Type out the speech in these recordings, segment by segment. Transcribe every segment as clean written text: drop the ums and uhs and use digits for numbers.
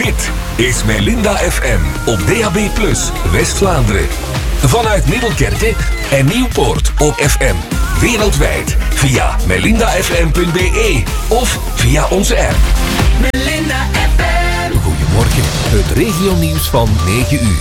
Dit is Melinda FM op DAB+, West-Vlaanderen. Vanuit Middelkerke en Nieuwpoort op FM. Wereldwijd via melindafm.be of via onze app. Melinda FM. Goedemorgen, het regionieuws van 9 uur.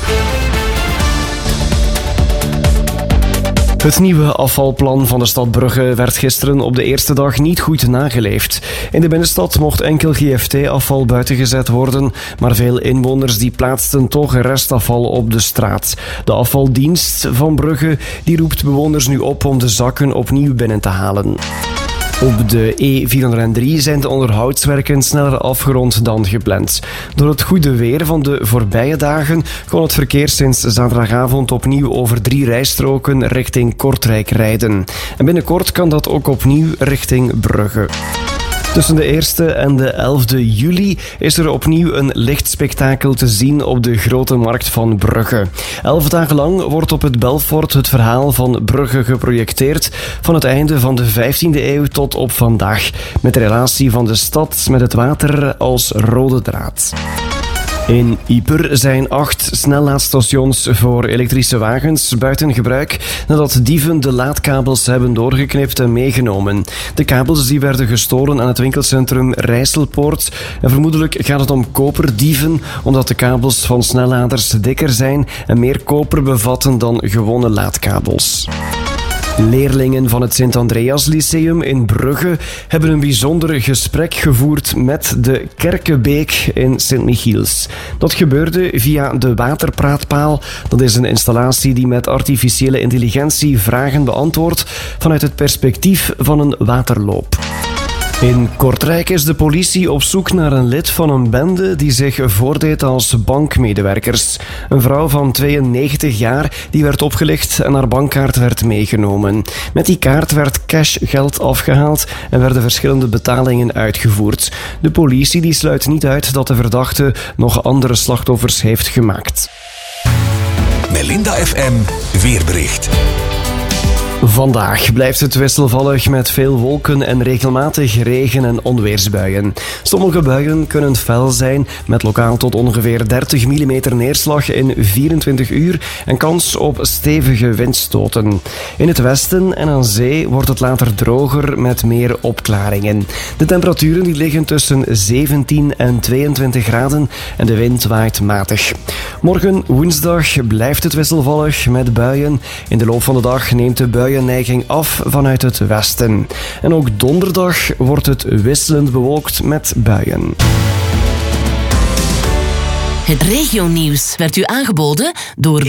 Het nieuwe afvalplan van de stad Brugge werd gisteren op de eerste dag niet goed nageleefd. In de binnenstad mocht enkel GFT-afval buiten gezet worden, maar veel inwoners die plaatsten toch restafval op de straat. De afvaldienst van Brugge die roept bewoners nu op om de zakken opnieuw binnen te halen. Op de E403 zijn de onderhoudswerken sneller afgerond dan gepland. Door het goede weer van de voorbije dagen kon het verkeer sinds zaterdagavond opnieuw over 3 rijstroken richting Kortrijk rijden. En binnenkort kan dat ook opnieuw richting Brugge. Tussen de 1e en de 11e juli is er opnieuw een lichtspektakel te zien op de Grote Markt van Brugge. 11 dagen lang wordt op het Belfort het verhaal van Brugge geprojecteerd van het einde van de 15e eeuw tot op vandaag, met de relatie van de stad met het water als rode draad. In Ieper zijn 8 snellaadstations voor elektrische wagens buiten gebruik nadat dieven de laadkabels hebben doorgeknipt en meegenomen. De kabels die werden gestolen aan het winkelcentrum Rijsselpoort en vermoedelijk gaat het om koperdieven omdat de kabels van snelladers dikker zijn en meer koper bevatten dan gewone laadkabels. Leerlingen van het Sint-Andreas Lyceum in Brugge hebben een bijzonder gesprek gevoerd met de Kerkebeek in Sint-Michiels. Dat gebeurde via de waterpraatpaal. Dat is een installatie die met artificiële intelligentie vragen beantwoordt vanuit het perspectief van een waterloop. In Kortrijk is de politie op zoek naar een lid van een bende die zich voordeed als bankmedewerkers. Een vrouw van 92 jaar die werd opgelicht en haar bankkaart werd meegenomen. Met die kaart werd cashgeld afgehaald en werden verschillende betalingen uitgevoerd. De politie die sluit niet uit dat de verdachte nog andere slachtoffers heeft gemaakt. Melinda FM weerbericht. Vandaag blijft het wisselvallig met veel wolken en regelmatig regen- en onweersbuien. Sommige buien kunnen fel zijn met lokaal tot ongeveer 30 mm neerslag in 24 uur en kans op stevige windstoten. In het westen en aan zee wordt het later droger met meer opklaringen. De temperaturen die liggen tussen 17 en 22 graden en de wind waait matig. Morgen woensdag blijft het wisselvallig met buien. In de loop van de dag neemt de buienneiging af vanuit het westen. En ook donderdag wordt het wisselend bewolkt met buien. Het regionieuws werd u aangeboden door